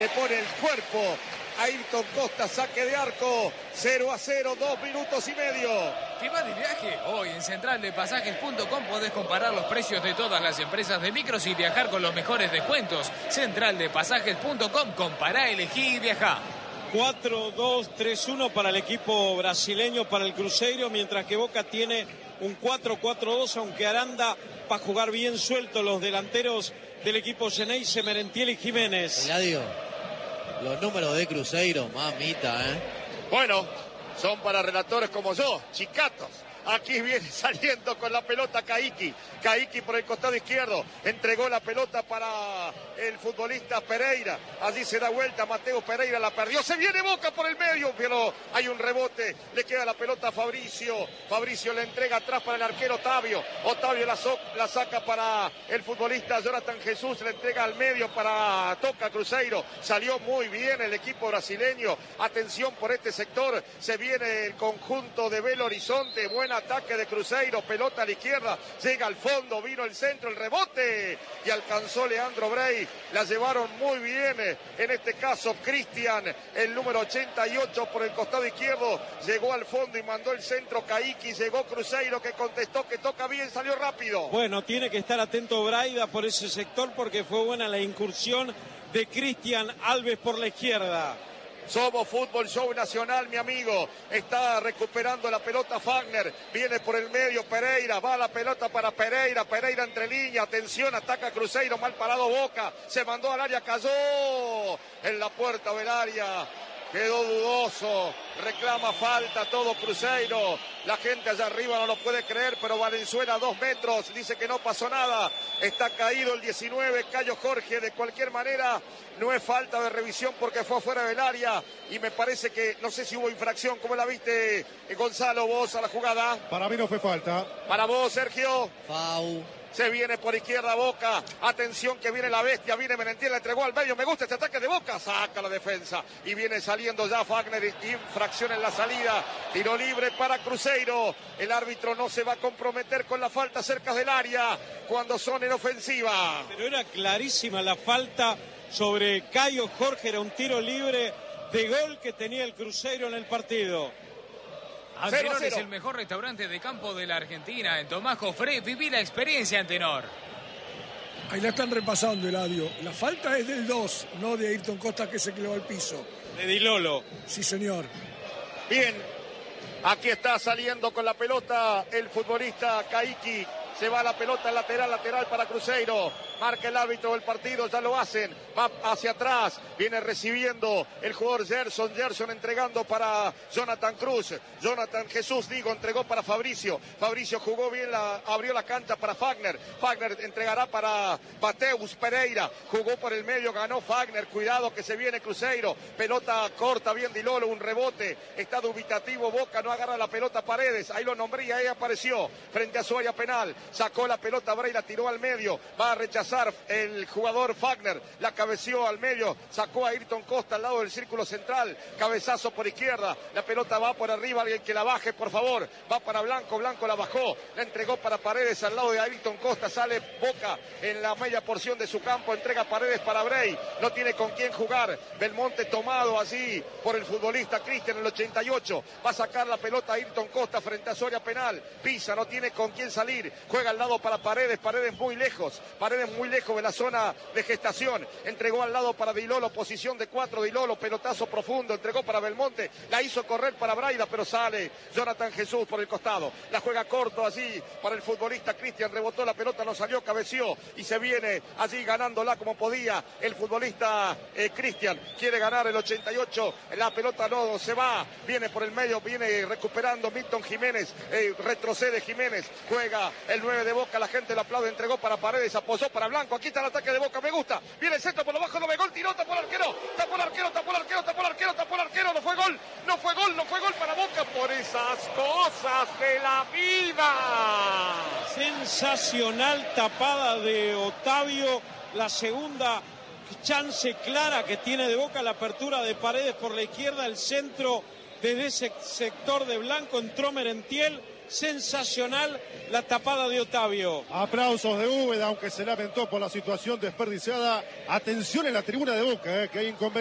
Le pone el cuerpo a Ayrton Costa, saque de arco, 0-0, 2 minutos y medio. ¿Te vas de viaje? Hoy en centraldepasajes.com podés comparar los precios de todas las empresas de micros y viajar con los mejores descuentos. Centraldepasajes.com, compará, elegí y viajá. 4-2-3-1 para el equipo brasileño, para el Cruzeiro, mientras que Boca tiene un 4-4-2, aunque Aranda va a jugar bien suelto los delanteros del equipo Geneise, Merentiel y Jiménez. Eladio, los números de Cruzeiro, mamita, Bueno, son para relatores como yo, chicatos. Aquí viene saliendo con la pelota Caíqui. Caíqui por el costado izquierdo. Entregó la pelota para el futbolista Pereira. Allí se da vuelta Mateo Pereira, la perdió. Se viene Boca por el medio, pero hay un rebote. Le queda la pelota a Fabricio. Fabricio le entrega atrás para el arquero Otavio. Otavio la saca para el futbolista Jonathan Jesús. Le entrega al medio para Toca Cruzeiro. Salió muy bien el equipo brasileño. Atención por este sector. Se viene el conjunto de Belo Horizonte. Buen ataque de Cruzeiro, pelota a la izquierda, llega al fondo, vino el centro, el rebote y alcanzó Leandro Brey. La llevaron muy bien, en este caso Cristian, el número 88 por el costado izquierdo, llegó al fondo y mandó el centro Caíqui, llegó Cruzeiro que contestó que toca bien, salió rápido. Bueno, tiene que estar atento Braida por ese sector porque fue buena la incursión de Cristian Alves por la izquierda. Somos Fútbol Show Nacional, mi amigo. Está recuperando la pelota Fagner. Viene por el medio Pereira. Va la pelota para Pereira. Pereira entre líneas. Atención, ataca Cruzeiro. Mal parado Boca. Se mandó al área, cayó en la puerta del área. Quedó dudoso, reclama falta todo Cruzeiro. La gente allá arriba no lo puede creer, pero Valenzuela a 2 metros, dice que no pasó nada. Está caído el 19, Cayo Jorge. De cualquier manera, no es falta de revisión porque fue afuera del área. Y me parece que, no sé si hubo infracción. ¿Cómo la viste, Gonzalo, vos a la jugada? Para mí no fue falta. Para vos, Sergio. Fau. Se viene por izquierda Boca. Atención que viene la bestia. Viene Merentiel, la entregó al medio. Me gusta este ataque de Boca. Saca la defensa. Y viene saliendo ya Fagner. Infracción en la salida. Tiro libre para Cruzeiro. El árbitro no se va a comprometer con la falta cerca del área cuando son en ofensiva. Pero era clarísima la falta sobre Cayo Jorge. Era un tiro libre de gol que tenía el Cruzeiro en el partido. Antenor es el mejor restaurante de campo de la Argentina. En Tomás Jofré viví la experiencia, Antenor. Ahí la están repasando, Eladio. La falta es del 2, no de Ayrton Costa que se clavó al piso. De Di Lolo. Sí, señor. Bien, aquí está saliendo con la pelota el futbolista Caíqui. Se va la pelota lateral para Cruzeiro. Marca el árbitro del partido, ya lo hacen. Va hacia atrás, viene recibiendo el jugador Gerson. Gerson entregando para Jonathan Cruz. Jonathan Jesús, entregó para Fabricio. Fabricio jugó bien, abrió la cancha para Fagner. Fagner entregará para Mateus Pereira. Jugó por el medio, ganó Fagner. Cuidado que se viene Cruzeiro. Pelota corta, bien Di Lolo, un rebote. Está dubitativo Boca, no agarra la pelota Paredes. Ahí lo nombré y ahí apareció frente a su área penal. Sacó la pelota Brey, la tiró al medio. Va a rechazar el jugador Fagner. La cabeció al medio. Sacó a Ayrton Costa al lado del círculo central. Cabezazo por izquierda. La pelota va por arriba. Alguien que la baje, por favor. Va para Blanco. Blanco la bajó. La entregó para Paredes al lado de Ayrton Costa. Sale Boca en la media porción de su campo. Entrega Paredes para Brey. No tiene con quién jugar. Belmonte tomado allí por el futbolista Cristian en el 88. Va a sacar la pelota a Ayrton Costa frente a su área penal. Pisa. No tiene con quién salir. Juega al lado para Paredes. Paredes muy lejos de la zona de gestación. Entregó al lado para Di Lolo, posición de 4 Di Lolo, pelotazo profundo, entregó para Belmonte, la hizo correr para Braida, pero sale Jonathan Jesús por el costado. La juega corto allí para el futbolista Cristian, rebotó la pelota, no salió, cabeció y se viene allí ganándola como podía el futbolista Cristian. Quiere ganar el 88, la pelota no se va, viene por el medio, viene recuperando Milton Jiménez, retrocede Jiménez, juega el 9 de Boca, la gente lo aplaude, entregó para Paredes, apoyó para Blanco, aquí está el ataque de Boca, me gusta, viene el centro por lo bajo, no ve gol, tiró, tapó el arquero, no fue gol para Boca por esas cosas de la vida. Sensacional tapada de Otavio, la segunda chance clara que tiene de Boca, la apertura de Paredes por la izquierda, el centro desde ese sector de Blanco, entró Merentiel, sensacional la tapada de Otavio. Aplausos de Úbeda, aunque se lamentó por la situación desperdiciada. Atención en la tribuna de Boca, que hay inconveniente.